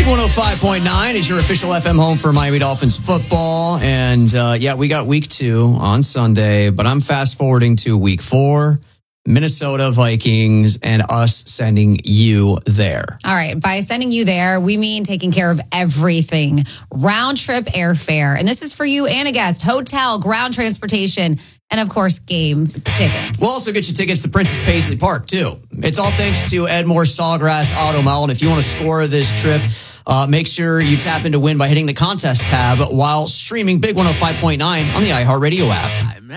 Big 105.9 is your official FM home for Miami Dolphins football. And we got week 2 on Sunday, but I'm fast forwarding to week 4, Minnesota Vikings, and us sending you there. All right. By sending you there, we mean taking care of everything. Round trip airfare. And this is for you and a guest. Hotel, ground transportation, and of course, game tickets. We'll also get you tickets to Princess Paisley Park, too. It's all thanks to Edmore Sawgrass Auto Mall. And if you want to score this trip, make sure you tap into win by hitting the contest tab while streaming Big 105.9 on the iHeartRadio app.